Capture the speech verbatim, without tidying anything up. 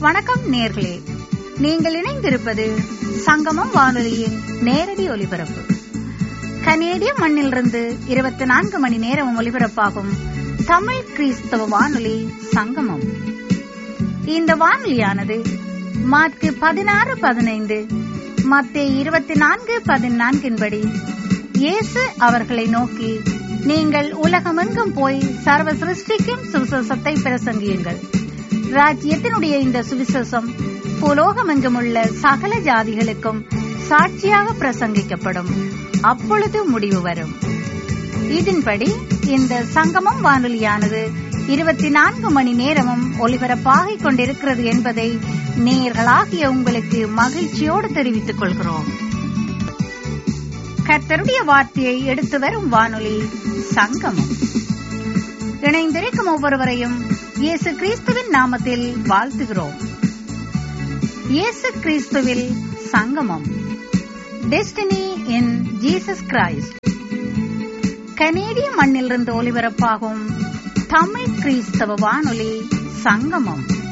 வணக்கம் நேர்களே, நீங்கள் இணைந்திருப்பது சங்கமம் வானொலியின் நேரடி ஒலிபரப்பு. கனேடிய மண்ணிலிருந்து இருபத்தி நான்கு மணி நேரம் ஒலிபரப்பாகும் தமிழ் கிறிஸ்தவ வானொலி சங்கமம். இந்த வானொலியானது மார்க்கு பதினாறு பதினைந்து, மத்தேயு இருபத்தி நான்கு பதினான்கின்படி இயேசு அவர்களை நோக்கி, நீங்கள் உலகமெங்கும் போய் சர்வ சிருஷ்டிக்கும் சுவிசேஷத்தை பிரசங்கியுங்கள். ராஜ்யத்தினுடைய இந்த சுவிசேஷம் புலோகமெங்குமுள்ள சகல ஜாதிகளுக்கும் சாட்சியாக பிரசங்கிக்கப்படும். அப்பொழுது முடிவு வரும். இதன்படி இந்த சங்கமம் வானொலியானது இருபத்தி நான்கு மணி நேரமும் ஒலிபரப்பாகிக் கொண்டிருக்கிறது என்பதை நேயர்களாகிய உங்களுக்கு மகிழ்ச்சியோடு தெரிவித்துக் கொள்கிறோம். கர்த்தருடைய வார்த்தையை எடுத்து வரும் வானொலி சங்கமம். இணைந்திருக்கும் ஒவ்வொருவரையும் இயேசு கிறிஸ்துவின் நாமத்தில் வாழ்த்துகிறோம். இயேசு கிறிஸ்துவில் சங்கமம், டெஸ்டினி இன் ஜீசஸ் கிரைஸ்ட். கனேடிய மண்ணிலிருந்து ஒலிபரப்பாகும் தமிழ் கிறிஸ்தவ வானொலி சங்கமம்.